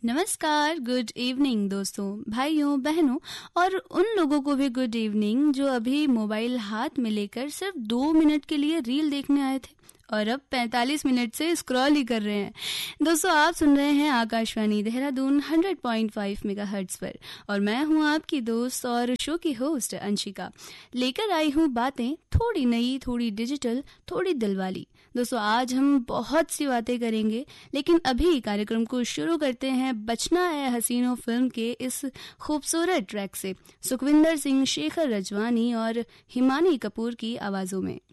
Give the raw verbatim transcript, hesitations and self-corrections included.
नमस्कार, good evening दोस्तों, भाइयों, बहनों और उन लोगों को भी गुड इवनिंग जो अभी मोबाइल हाथ में लेकर सिर्फ दो मिनट के लिए रील देखने आए थे और अब पैंतालीस मिनट से स्क्रॉल ही कर रहे हैं। दोस्तों, आप सुन रहे हैं आकाशवाणी देहरादून सौ पॉइंट पाँच मेगाहर्ट्ज पर और मैं हूं आपकी दोस्त और शो की होस्ट अंशिका। लेकर आई हूं बातें थोड़ी नई, थोड़ी डिजिटल, थोड़ी दिलवाली। दोस्तों, आज हम बहुत सी बातें करेंगे, लेकिन अभी कार्यक्रम को शुरू करते हैं बचना है हसीनों फिल्म के इस खूबसूरत ट्रैक से, सुखविंदर सिंह, शेखर रजवानी और हिमानी कपूर की आवाजों में।